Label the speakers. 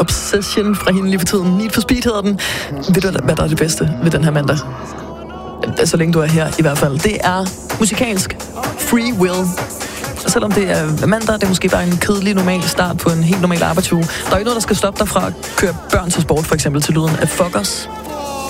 Speaker 1: Obsession fra hende lige for tiden. Need for Speed hedder den. Ved du, hvad der er det bedste ved den her mandag? Så længe du er her i hvert fald. Det er musikalsk. Free Will. Og selvom det er mandag, det er måske bare en kedelig normal start på en helt normal arbejdsuge. Der er ikke noget, der skal stoppe dig fra at køre børn til sport, for eksempel til lyden af Fuckers.